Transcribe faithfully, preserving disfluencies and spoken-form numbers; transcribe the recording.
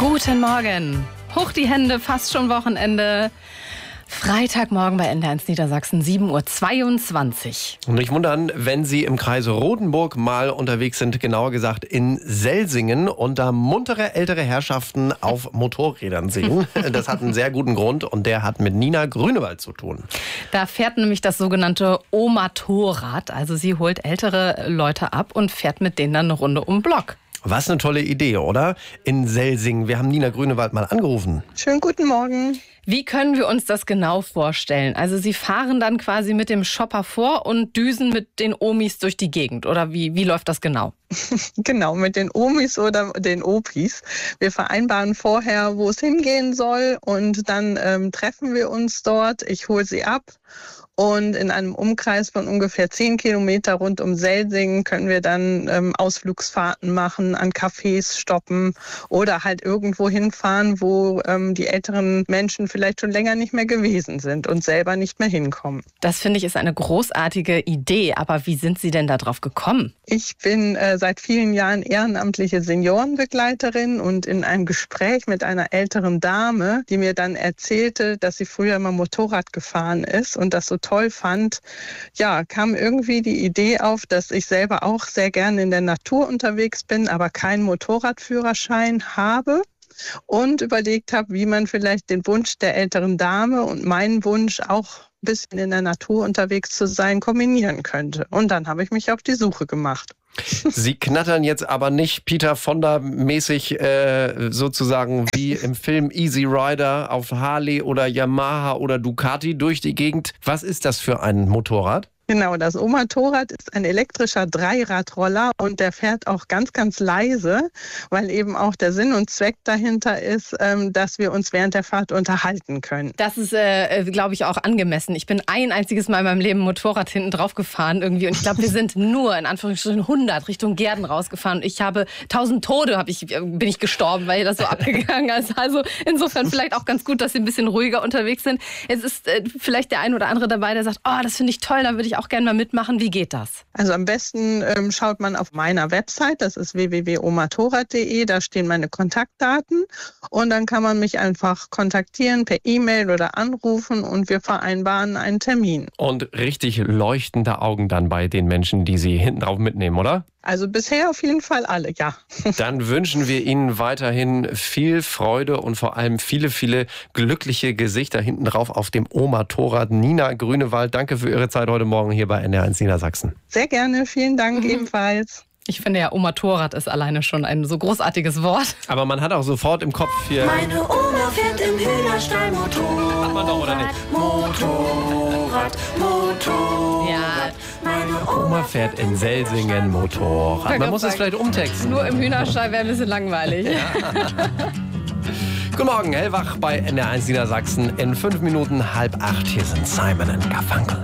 Guten Morgen. Hoch die Hände, fast schon Wochenende. Freitagmorgen bei N D R eins Niedersachsen, sieben Uhr zweiundzwanzig. Und nicht wundern, wenn Sie im Kreise Rotenburg mal unterwegs sind, genauer gesagt in Selsingen und da muntere ältere Herrschaften auf Motorrädern sehen. Das hat einen sehr guten Grund und der hat mit Nina Grünewald zu tun. Da fährt nämlich das sogenannte Omatorrad. Also sie holt ältere Leute ab und fährt mit denen dann eine Runde um den Block. Was eine tolle Idee, oder? In Selsingen. Wir haben Nina Grünewald mal angerufen. Schönen guten Morgen. Wie können wir uns das genau vorstellen? Also Sie fahren dann quasi mit dem Shopper vor und düsen mit den Omis durch die Gegend. Oder wie, wie läuft das genau? Genau, mit den Omis oder den Opis. Wir vereinbaren vorher, wo es hingehen soll und dann ähm, treffen wir uns dort. Ich hole sie ab. Und in einem Umkreis von ungefähr zehn Kilometer rund um Selsingen können wir dann ähm, Ausflugsfahrten machen, an Cafés stoppen oder halt irgendwo hinfahren, wo ähm, die älteren Menschen vielleicht schon länger nicht mehr gewesen sind und selber nicht mehr hinkommen. Das finde ich ist eine großartige Idee. Aber wie sind Sie denn da drauf gekommen? Ich bin äh, seit vielen Jahren ehrenamtliche Seniorenbegleiterin und in einem Gespräch mit einer älteren Dame, die mir dann erzählte, dass sie früher mal Motorrad gefahren ist und das so toll fand, ja, kam irgendwie die Idee auf, dass ich selber auch sehr gerne in der Natur unterwegs bin, aber keinen Motorradführerschein habe und überlegt habe, wie man vielleicht den Wunsch der älteren Dame und meinen Wunsch auch ein bisschen in der Natur unterwegs zu sein, kombinieren könnte. Und dann habe ich mich auf die Suche gemacht. Sie knattern jetzt aber nicht Peter Fonda-mäßig äh, sozusagen wie im Film Easy Rider auf Harley oder Yamaha oder Ducati durch die Gegend. Was ist das für ein Motorrad? Genau, das Omatorrad ist ein elektrischer Dreiradroller und der fährt auch ganz, ganz leise, weil eben auch der Sinn und Zweck dahinter ist, dass wir uns während der Fahrt unterhalten können. Das ist, äh, glaube ich, auch angemessen. Ich bin ein einziges Mal in meinem Leben Motorrad hinten drauf gefahren irgendwie und ich glaube, wir sind nur in Anführungsstrichen hundert Richtung Gärden rausgefahren und ich habe tausend Tode hab ich, bin ich gestorben, weil das so abgegangen ist. Also insofern vielleicht auch ganz gut, dass Sie ein bisschen ruhiger unterwegs sind. Es ist äh, vielleicht der ein oder andere dabei, der sagt, oh, das finde ich toll, da würde ich auch gerne mal mitmachen. Wie geht das? Also am besten ähm, schaut man auf meiner Website, das ist w w w punkt omatorrad punkt de, da stehen meine Kontaktdaten und dann kann man mich einfach kontaktieren per E-Mail oder anrufen und wir vereinbaren einen Termin. Und richtig leuchtende Augen dann bei den Menschen, die Sie hinten drauf mitnehmen, oder? Also bisher auf jeden Fall alle, ja. Dann wünschen wir Ihnen weiterhin viel Freude und vor allem viele, viele glückliche Gesichter hinten drauf auf dem Omatorrad. Nina Grünewald, danke für Ihre Zeit heute Morgen hier bei N D R eins Niedersachsen. Sehr gerne, vielen Dank mhm. ebenfalls. Ich finde ja, Omatorrad ist alleine schon ein so großartiges Wort. Aber man hat auch sofort im Kopf hier... Meine Oma fährt im Hühnerstall Motorrad. Hat man doch, oder nicht? Motorrad, Motorrad. Ja. Meine Oma fährt in Selsingen Motorrad. Man muss es vielleicht umtexten. Nur im Hühnerstall wäre ein bisschen langweilig. Ja. Guten Morgen, hellwach bei N D R eins Niedersachsen. In fünf Minuten halb acht. Hier sind Simon und Garfunkel.